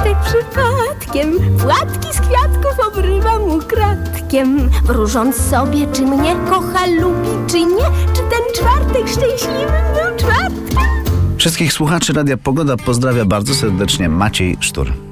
tak przypadkiem płatki z kwiatków obrywam ukradkiem, wróżąc sobie, czy mnie kocha, lubi, czy nie, czy ten czwartek szczęśliwym był czwartkiem. Wszystkich słuchaczy Radia Pogoda pozdrawia bardzo serdecznie Maciej Sztur.